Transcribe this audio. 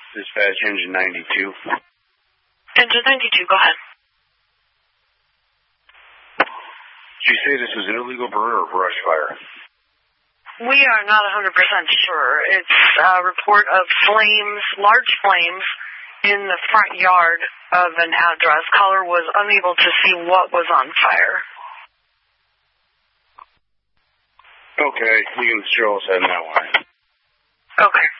Dispatch Engine 92. Engine 92, go ahead. Did you say this was an illegal burn or brush fire? We are not 100% sure. It's a report of flames, large flames, in the front yard of an address. Caller was unable to see what was on fire. Okay, you can show us that in that line. Okay.